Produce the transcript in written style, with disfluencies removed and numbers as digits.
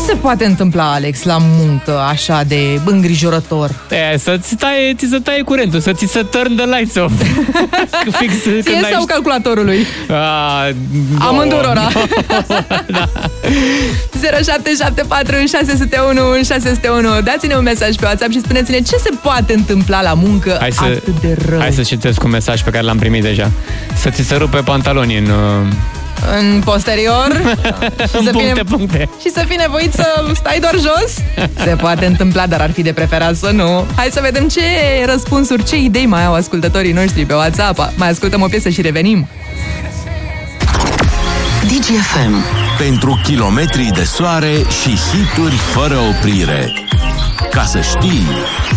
se poate întâmpla, Alex, la muncă așa de îngrijorător? Ți se taie curentul, să ți se turn the lights off. Fix ție sau calculatorului? Amândurora. Da. 0774 601 601. Dați-ne un mesaj pe WhatsApp și spuneți-ne ce se poate întâmpla la muncă atât de rău. Hai să citesc un mesaj pe care l-am primit deja. Să ți se rupe pantalonii în posterior în puncte. Și să fii nevoit să stai doar jos. Se poate întâmpla, dar ar fi de preferat să nu. Hai să vedem ce răspunsuri, ce idei mai au ascultătorii noștri pe WhatsApp. Mai ascultăm o piesă și revenim. DGFM. Pentru kilometri de soare și hituri fără oprire. Ca să știi.